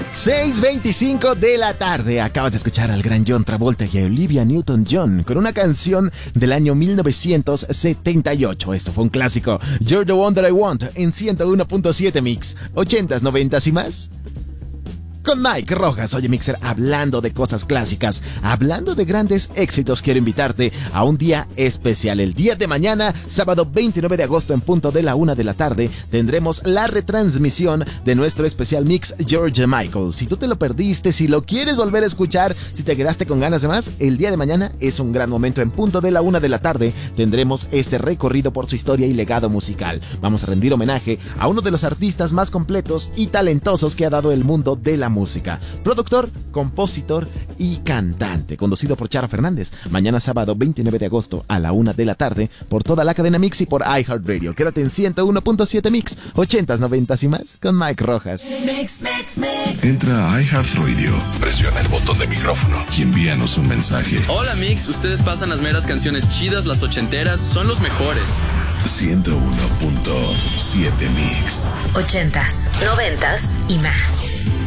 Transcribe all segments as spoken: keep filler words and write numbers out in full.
seis veinticinco de la tarde. Acabas de escuchar al gran John Travolta y a Olivia Newton-John con una canción del año mil novecientos setenta y ocho. Esto fue un clásico. You're the one that I want en ciento uno punto siete Mix. ochentas, noventas y más. Con Mike Rojas. Oye, Mixer, hablando de cosas clásicas, hablando de grandes éxitos, quiero invitarte a un día especial. El día de mañana, sábado veintinueve de agosto, en punto de la una de la tarde, tendremos la retransmisión de nuestro especial mix George Michael. Si tú te lo perdiste, si lo quieres volver a escuchar, si te quedaste con ganas de más, el día de mañana es un gran momento. En punto de la una de la tarde, tendremos este recorrido por su historia y legado musical. Vamos a rendir homenaje a uno de los artistas más completos y talentosos que ha dado el mundo de la música. Productor, compositor y cantante, conducido por Chara Fernández. Mañana sábado veintinueve de agosto a la una de la tarde por toda la cadena Mix y por iHeartRadio. Quédate en ciento uno punto siete Mix, ochentas, noventas y más con Mike Rojas. Mix, mix, mix. Entra a iHeartRadio, presiona el botón de micrófono y envíanos un mensaje. Hola Mix, ustedes pasan las meras canciones chidas, las ochenteras, son los mejores. ciento uno punto siete Mix. Ochentas, noventas y más.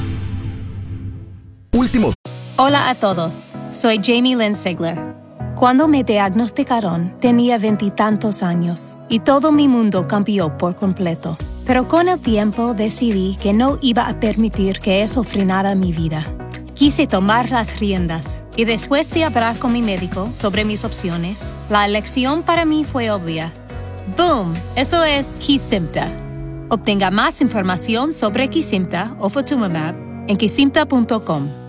Último. Hola a todos, soy Jamie Lynn Sigler. Cuando me diagnosticaron, tenía veintitantos años y todo mi mundo cambió por completo. Pero con el tiempo decidí que no iba a permitir que eso frenara mi vida. Quise tomar las riendas y después de hablar con mi médico sobre mis opciones, la elección para mí fue obvia. ¡Boom! Eso es Kesimpta. Obtenga más información sobre Kesimpta o Ofatumumab en kesimpta punto com.